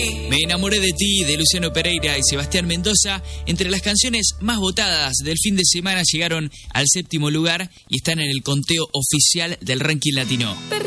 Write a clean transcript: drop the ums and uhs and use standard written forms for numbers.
Me enamoré de ti, de Luciano Pereira y Sebastián Mendoza, entre las canciones más votadas del fin de semana, llegaron al 7º lugar y están en el conteo oficial del ranking latino.